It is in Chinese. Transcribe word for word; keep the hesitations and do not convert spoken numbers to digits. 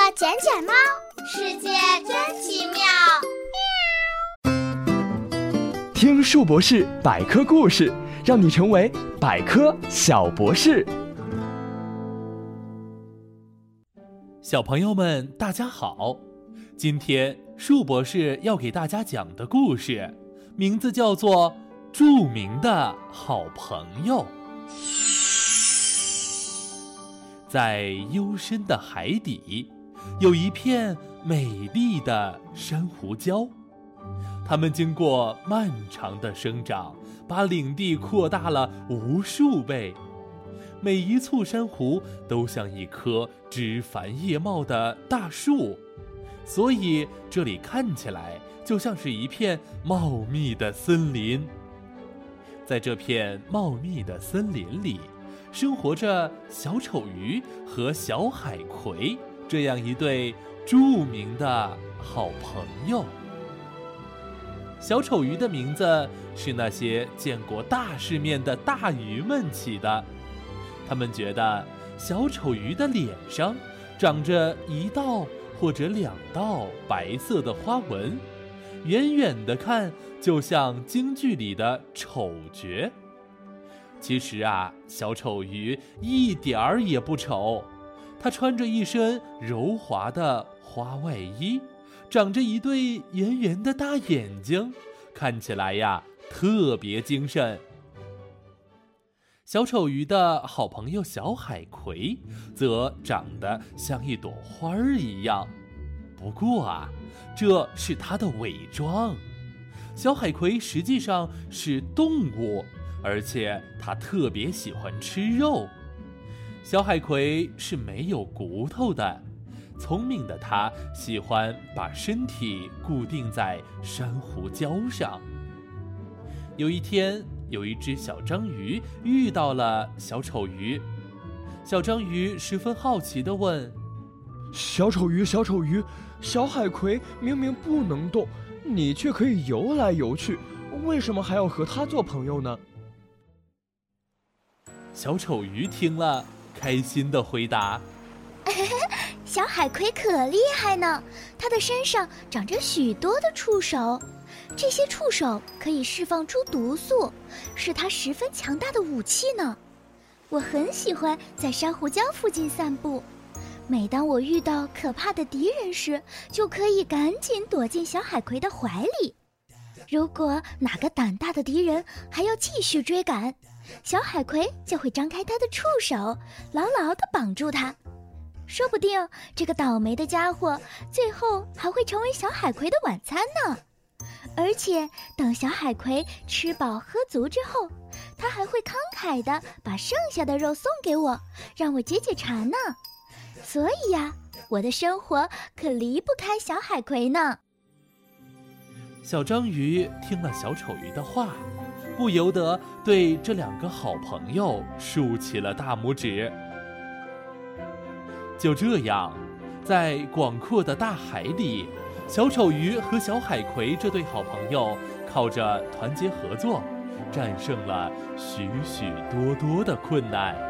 捡捡猫，世界真奇妙。 听树博士百科故事，让你成为百科小博士。 小朋友们大家好，今天树博士要给大家讲的故事名字叫做《著名的好朋友》。在幽深的海底，有一片美丽的珊瑚礁，它们经过漫长的生长，把领地扩大了无数倍。每一簇珊瑚都像一棵枝繁叶茂的大树，所以这里看起来就像是一片茂密的森林。在这片茂密的森林里，生活着小丑鱼和小海葵这样一对著名的好朋友。小丑鱼的名字是那些见过大世面的大鱼们起的，他们觉得小丑鱼的脸上长着一道或者两道白色的花纹，远远的看就像京剧里的丑角。其实啊，小丑鱼一点儿也不丑，它穿着一身柔滑的花外衣，长着一对圆圆的大眼睛，看起来呀特别精神。小丑鱼的好朋友小海葵则长得像一朵花儿一样，不过啊，这是它的伪装。小海葵实际上是动物，而且它特别喜欢吃肉。小海葵是没有骨头的，聪明的它喜欢把身体固定在珊瑚礁上。有一天，有一只小章鱼遇到了小丑鱼，小章鱼十分好奇地问： 小丑鱼，小丑鱼，小海葵明明不能动，你却可以游来游去，为什么还要和它做朋友呢？ 小丑鱼听了，开心地回答： 小海葵可厉害呢，它的身上长着许多的触手，这些触手可以释放出毒素，是它十分强大的武器呢。我很喜欢在珊瑚礁附近散步，每当我遇到可怕的敌人时，就可以赶紧躲进小海葵的怀里。如果哪个胆大的敌人还要继续追赶，小海葵就会张开它的触手，牢牢地绑住它。说不定这个倒霉的家伙最后还会成为小海葵的晚餐呢。而且等小海葵吃饱喝足之后，它还会慷慨地把剩下的肉送给我，让我解解馋呢。所以呀，我的生活可离不开小海葵呢。 小章鱼听了小丑鱼的话，不由得对这两个好朋友竖起了大拇指。就这样，在广阔的大海里，小丑鱼和小海葵这对好朋友靠着团结合作，战胜了许许多多的困难。